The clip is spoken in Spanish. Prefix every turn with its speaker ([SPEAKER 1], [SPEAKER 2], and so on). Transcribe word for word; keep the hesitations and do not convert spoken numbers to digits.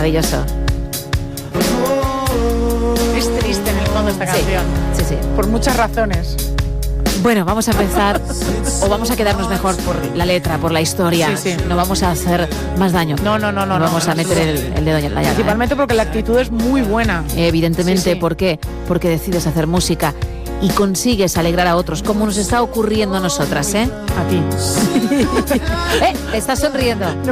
[SPEAKER 1] maravilloso.
[SPEAKER 2] Es triste en el fondo esta canción.
[SPEAKER 1] Sí, sí, sí.
[SPEAKER 2] Por muchas razones.
[SPEAKER 1] Bueno, vamos a empezar, o vamos a quedarnos mejor por la letra, por la historia.
[SPEAKER 2] Sí, sí.
[SPEAKER 1] No vamos a hacer más daño.
[SPEAKER 2] No, no, no, no.
[SPEAKER 1] No vamos
[SPEAKER 2] no,
[SPEAKER 1] a meter el, el dedo en la llaga.
[SPEAKER 2] Principalmente porque la actitud es muy buena.
[SPEAKER 1] ¿eh? Evidentemente,
[SPEAKER 2] Sí, sí.
[SPEAKER 1] ¿por qué? Porque decides hacer música y consigues alegrar a otros, como nos está ocurriendo a nosotras, ¿eh?
[SPEAKER 2] A ti.
[SPEAKER 1] ¿Eh? Te estás sonriendo.